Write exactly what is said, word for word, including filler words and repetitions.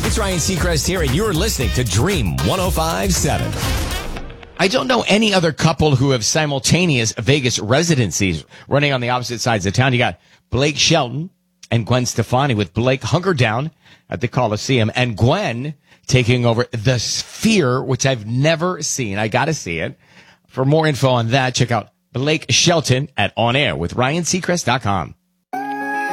It's Ryan Seacrest here, and you're listening to Dream one oh five point seven. I don't know any other couple who have simultaneous Vegas residencies running on the opposite sides of town. You got Blake Shelton and Gwen Stefani, with Blake hunkered down at the Coliseum and Gwen taking over the Sphere, which I've never seen. I got to see it. For more info on that, check out Blake Shelton at On Air with Ryan Seacrest dot com.